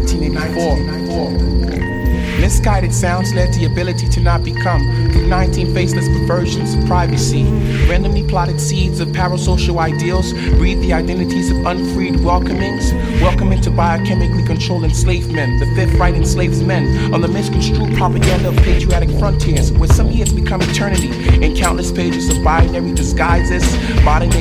1984. Misguided sounds led the ability to not become. Through 19 faceless perversions of privacy, randomly plotted seeds of parasocial ideals breed the identities of unfreed welcomings. Welcome into biochemically controlled enslavement. The fifth right enslaves men on the misconstrued propaganda of patriotic frontiers, where some years become eternity in countless pages of binary disguises. Modern day